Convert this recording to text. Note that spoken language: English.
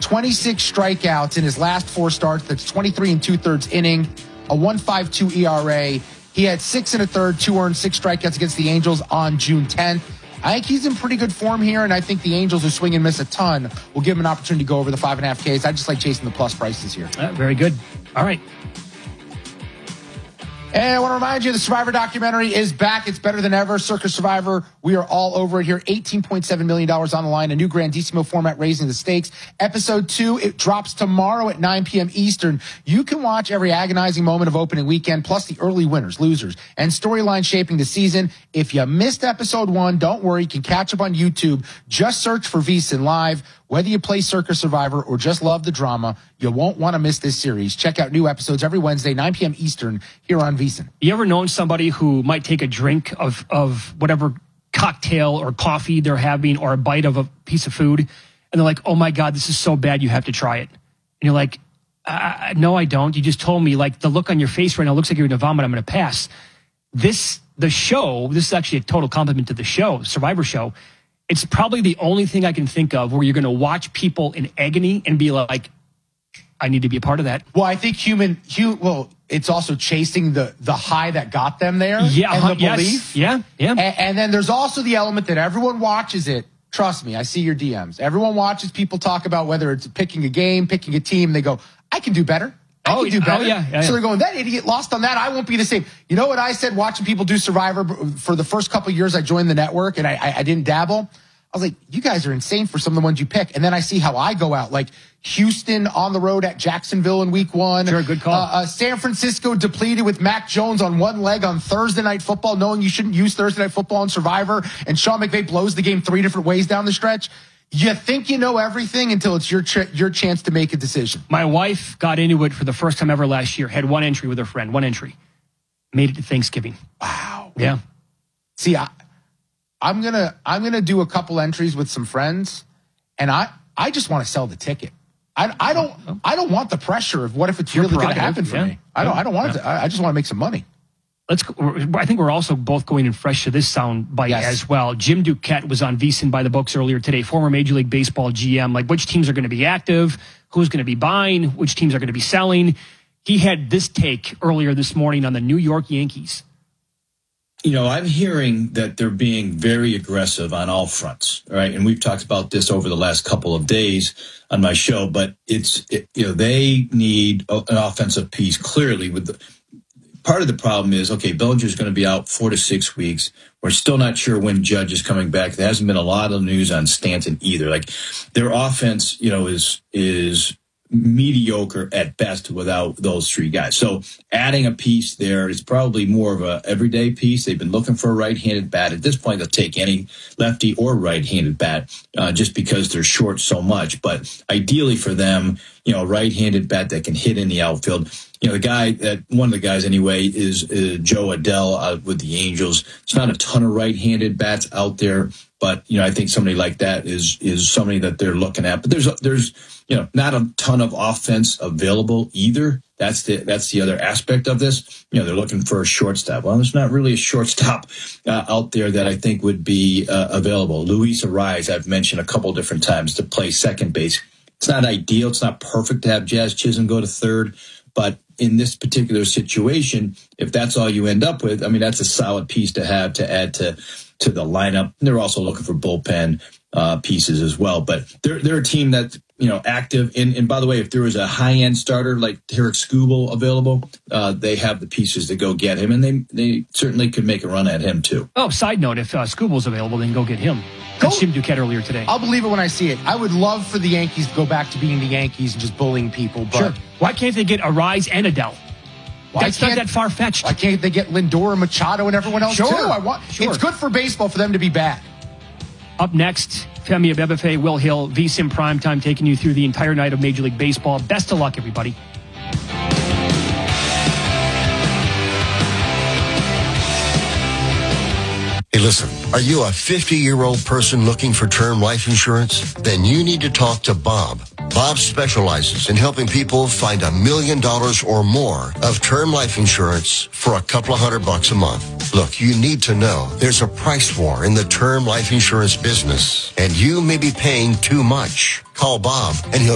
26 strikeouts in his last 4 starts. That's 23 2/3 inning, a 1.52 ERA. He had 6 1/3, 2 earned, 6 strikeouts against the Angels on June 10th. I think he's in pretty good form here, and I think the Angels, who swing and miss a ton, will give him an opportunity to go over the 5.5 Ks. I just like chasing the plus prices here. Very good. All right. And I want to remind you, the Survivor documentary is back. It's better than ever. Circa Survivor. We are all over it here. $18.7 million on the line. A new Grandissimo format, raising the stakes. Episode 2, it drops tomorrow at 9 p.m. Eastern. You can watch every agonizing moment of opening weekend, plus the early winners, losers, and storyline shaping the season. If you missed episode 1, don't worry. You can catch up on YouTube. Just search for VSiN Live. Whether you play Circa Survivor or just love the drama, you won't want to miss this series. Check out new episodes every Wednesday, 9 p.m. Eastern, here on VSiN. You ever known somebody who might take a drink of whatever cocktail or coffee they're having, or a bite of a piece of food, and they're like, oh my God, this is so bad, you have to try it. And you're like, no, I don't. You just told me, like, the look on your face right now looks like you're going to vomit. I'm going to pass. The show, this is actually a total compliment to the show, Survivor show. It's probably the only thing I can think of where you're going to watch people in agony and be like, I need to be a part of that. Well, I think it's also chasing the high that got them there. Yeah, and the belief. Yeah. And then there's also the element that everyone watches it. Trust me, I see your DMs. Everyone watches people talk about whether it's picking a game, picking a team. They go, I can do better. I can do better. Yeah. So they're going, that idiot lost on that. I won't be the same. You know what I said watching people do Survivor for the first couple of years I joined the network and I didn't dabble? I was like, you guys are insane for some of the ones you pick. And then I see how I go out, like Houston on the road at Jacksonville in week 1. Sure, good call. San Francisco depleted with Mac Jones on one leg on Thursday Night Football, knowing you shouldn't use Thursday Night Football on Survivor. And Sean McVay blows the game 3 different ways down the stretch. You think you know everything until it's your chance to make a decision. My wife got into it for the first time ever last year, had one entry with her friend, one entry. Made it to Thanksgiving. Wow. Yeah. See, I'm gonna do a couple entries with some friends, and I just want to sell the ticket. I don't want the pressure of what if it's really going to happen for me. I don't want it to. I just want to make some money. I think we're also both going in fresh to this sound bite as well. Jim Duquette was on VSiN by the Books earlier today, former Major League Baseball GM, like which teams are going to be active, who's going to be buying, which teams are going to be selling. He had this take earlier this morning on the New York Yankees. You know, I'm hearing that they're being very aggressive on all fronts, right? And we've talked about this over the last couple of days on my show, but they need an offensive piece clearly part of the problem is, okay, Bellinger's going to be out 4 to 6 weeks. We're still not sure when Judge is coming back. There hasn't been a lot of news on Stanton either. Like their offense, is mediocre at best without those 3 guys. So adding a piece there is probably more of a everyday piece. They've been looking for a right-handed bat. At this point, they'll take any lefty or right-handed bat just because they're short so much. But ideally for them, a right-handed bat that can hit in the outfield. One of the guys anyway is Joe Adell with the Angels. It's not a ton of right-handed bats out there, but I think somebody like that is somebody that they're looking at. But there's not a ton of offense available either. That's the other aspect of this. They're looking for a shortstop. Well, there's not really a shortstop out there that I think would be available. Luis Arraez, I've mentioned a couple different times, to play second base. It's not ideal. It's not perfect to have Jazz Chisholm go to third, but in this particular situation, if that's all you end up with, that's a solid piece to have to add to the lineup. And they're also looking for bullpen pieces as well. But they're a team that's active. And by the way, if there was a high-end starter like Tarik Skubal available, they have the pieces to go get him, and they certainly could make a run at him too. Oh, side note, if Skubal's available, then go get him. That's Jim Duquette earlier today. I'll believe it when I see it. I would love for the Yankees to go back to being the Yankees and just bullying people. But sure. Why can't they get Arraez and Adell? That's not that far-fetched. Why can't they get Lindor and Machado and everyone else too? It's good for baseball for them to be bad. Up next, Femi Abebefe, Will Hill, VSiN Primetime, taking you through the entire night of Major League Baseball. Best of luck, everybody. Hey, listen, are you a 50-year-old person looking for term life insurance? Then you need to talk to Bob. Bob specializes in helping people find $1 million or more of term life insurance for a couple of $100 a month. Look, you need to know there's a price war in the term life insurance business, and you may be paying too much. Call Bob, and he'll